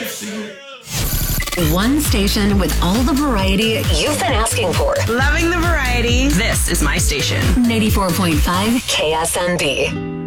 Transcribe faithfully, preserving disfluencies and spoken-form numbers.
One station with all the variety you've been asking for. Loving the variety. This is my station. ninety-four point five K S N B.